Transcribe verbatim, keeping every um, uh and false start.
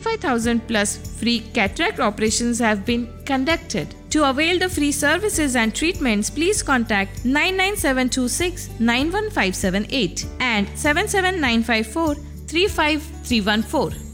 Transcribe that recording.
twenty-five thousand plus free cataract operations have been conducted. To avail the free services and treatments, please contact nine nine seven two six nine one five seven eight and seven seven nine five four three five three one four.